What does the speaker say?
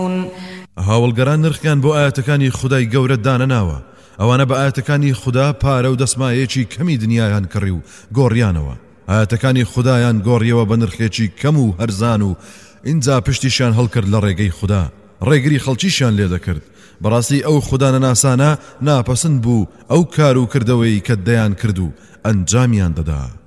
هاوڵگەران نرخیان بۆ ئاەتەکانی خودای گەورە دانەناوە ئەوانە بە ئاەتەکانی خوددا پارە و دەسمایەکی کەمی دنیایان کڕی و گۆڕیانەوە ئاەتەکانی خودایان گۆڕیەوە بە نرخێکی کەم و هەرزان و ئینجا پشتیشان هەڵکرد لە ڕێگەی خوددا ڕێگری خەڵکیشان لێ دەکرد بەڕاستی ئەو خوددا نەناسانە ناپەسند بوو ئەو کار و کردەوەی کە دەیان کرد و ئەنجامیان دەدا